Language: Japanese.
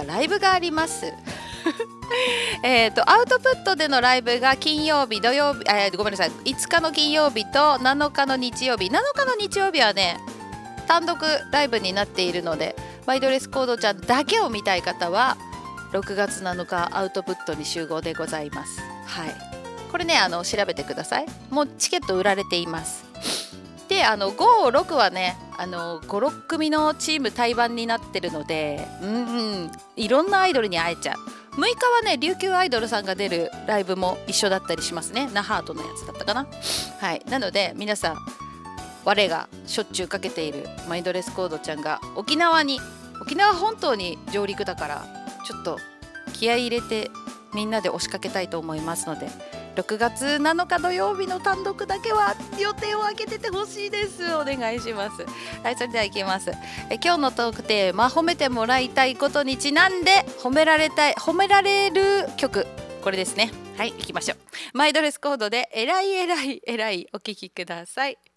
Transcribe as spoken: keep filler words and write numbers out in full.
ライブがありますえーとアウトプットでのライブが金曜日土曜日、えー、ごめんなさいいつかの金曜日となのかの日曜日なのかの日曜日はね単独ライブになっているので、マイドレスコードちゃんだけを見たい方はろくがつなのかアウトプットに集合でございます。はい、これねあの調べてください。もうチケット売られています。であのご、ろくはねあのご、ろく組のチーム対バンになってるので、うんうん、いろんなアイドルに会えちゃう。むいかはね琉球アイドルさんが出るライブも一緒だったりしますね。ナハートのやつだったかな。はい、なので皆さん我がしょっちゅうかけているマイドレスコードちゃんが沖縄に沖縄本島に上陸だからちょっと気合い入れてみんなで押しかけたいと思いますので、ろくがつなのか土曜日の単独だけは予定を空けててほしいです。お願いします。はい、それではいきます。え今日のトークテーマ、褒めてもらいたいことにちなんで褒められたい褒められる曲、これですね。はい、いきましょう。マイドレスコードでえらいえらいえらいお聴きください。